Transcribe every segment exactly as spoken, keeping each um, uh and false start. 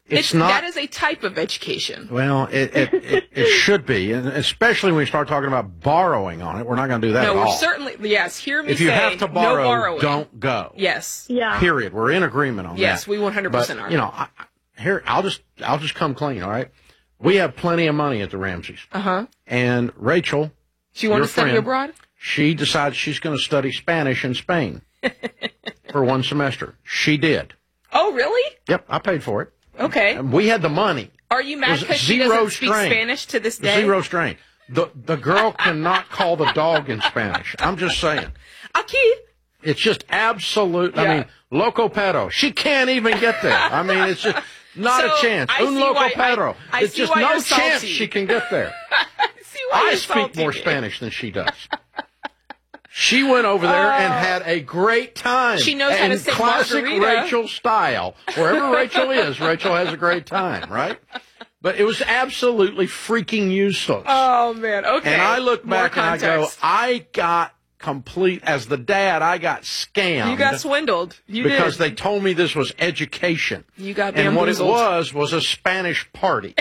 It's, it's not. That is a type of education. Well, it, it, it, it should be, and especially when we start talking about borrowing on it. We're not going to do that no, at we're all. certainly, yes, hear me if you say, have to borrow, no borrowing. don't go. Yes. Yeah. Period. We're in agreement on yes, that. Yes, we one hundred percent but, are. You know, I, here, I'll just, I'll just come clean, all right? We have plenty of money at the Ramseys. Uh-huh. And Rachel, she wanted your to study friend, abroad? She decides she's going to study Spanish in Spain for one semester. She did. Oh, really? Yep, I paid for it. Okay. And we had the money. Are you mad because she Zero doesn't speak strain. Spanish to this day? Zero strain. The the girl cannot call the dog in Spanish. I'm just saying. Aquí. It's just absolute. Yeah. I mean, loco perro. She can't even get there. I mean, it's just not So, a chance. I Un see loco why- I- perro. I It's see just why no you're chance salty. she can get there. See why I you're speak salty. more Spanish than she does. She went over there and had a great time. She knows how in to say classic margarita. Rachel style. Wherever Rachel is, Rachel has a great time, right? But it was absolutely freaking useless. Oh, man. Okay. And I look More back and I go, context. I got complete, as the dad, I got scammed. You got swindled. You because did. they told me this was education. You got And what it bamboozled. was was a Spanish party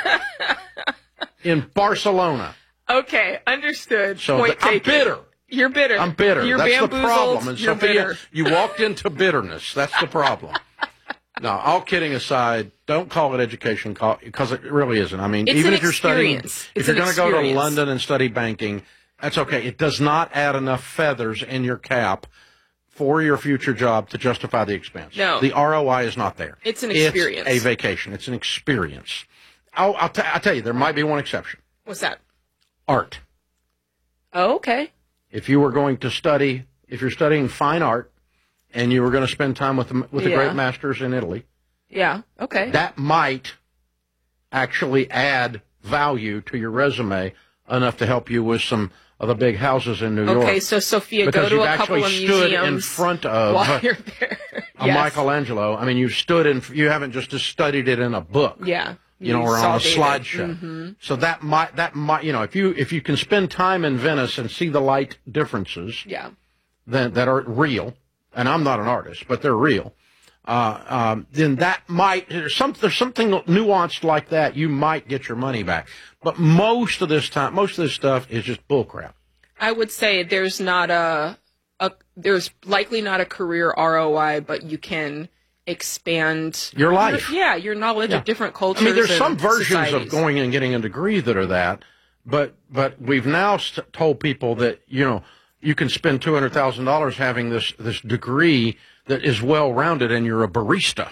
in Barcelona. Okay, understood. So Point the- I'm taken. bitter. You're bitter. I'm bitter. You're That's the bamboozled. problem. And You're Sophia, bitter. you walked into bitterness. That's the problem. No, all kidding aside, don't call it education, call, because it really isn't. I mean, It's even an if you're studying, experience. if It's you're an going to go to experience. London and study banking, that's okay. It does not add enough feathers in your cap for your future job to justify the expense. No. The R O I is not there. It's an experience. It's a vacation. It's an experience. I'll, I'll, t- I'll tell you, there might be one exception. What's that? Art. Oh, okay. If you were going to study, if you're studying fine art, and you were going to spend time with the, with the Yeah. great masters in Italy, Yeah, okay. that might actually add value to your resume enough to help you with some of the big houses in New York. Okay, so Sophia, because go to you've a couple actually of stood museums in front of while you're there. a Yes. Michelangelo. I mean, you've stood in, you haven't just studied it in a book. Yeah. You know, or on a saw David. slideshow. Mm-hmm. So that might, that might, you know, if you, if you can spend time in Venice and see the light differences Yeah. that, that are real, and I'm not an artist, but they're real, uh, um, then that might, there's, some, there's something nuanced like that, you might get your money back. But most of this time, most of this stuff is just bullcrap. I would say there's not a, a there's likely not a career R O I, but you can expand Your life. Your, yeah, your knowledge Yeah. of different cultures. I mean, there's and some versions societies. of going and getting a degree that are that, but but we've now st- told people that, you know, you can spend two hundred thousand dollars having this, this degree that is well-rounded, and you're a barista.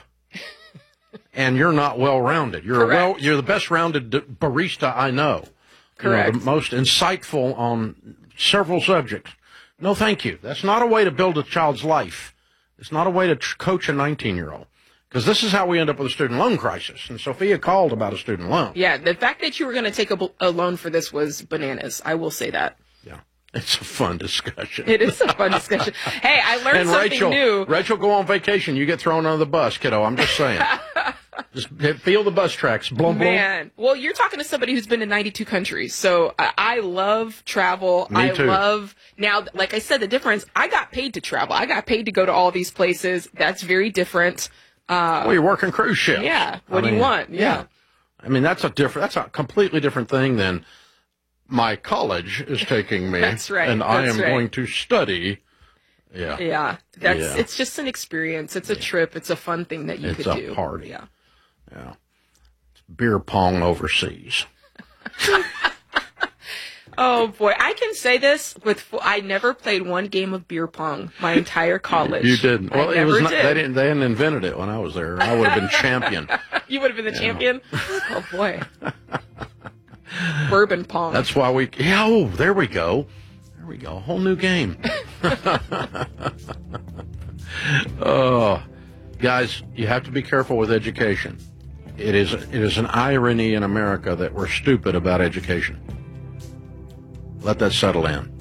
And you're not well-rounded. You're a well, you're the best-rounded d- barista I know. Correct. You know, the most insightful on several subjects. No, thank you. That's not a way to build a child's life. It's not a way to tr- coach a nineteen-year-old. Because this is how we end up with a student loan crisis. And Sophia called about a student loan. Yeah, the fact that you were going to take a, b- a loan for this was bananas. I will say that. Yeah. It's a fun discussion. It is a fun discussion. Hey, I learned and something Rachel, new. Rachel, go on vacation. You get thrown under the bus, kiddo. I'm just saying. Just hit- feel the bus tracks. Blum, blum. Man, well, you're talking to somebody who's been in ninety-two countries. So I, I love travel. Me I too. love now. Like I said, the difference. I got paid to travel. I got paid to go to all these places. That's very different. Uh, Well, you're working cruise ships. Yeah. What I do you mean, want? Yeah. I mean, that's a different, that's a completely different thing than my college is taking me. That's right, And I that's am right. going to study. Yeah. Yeah, that's Yeah. it's just an experience. It's a trip. It's a fun thing that you It's could a do. party. Yeah. Yeah. It's beer pong overseas. Oh boy, I can say this with fu- I never played one game of beer pong my entire college. You didn't. I Well, it never was not, did. they didn't, they hadn't invented it when I was there. I would have been champion. You would have been the champion. Oh boy. Bourbon pong. That's why we, yeah, oh, there we go. There we go. A whole new game. Oh, guys, you have to be careful with education. It is, it is an irony in America that we're stupid about education. Let that settle in.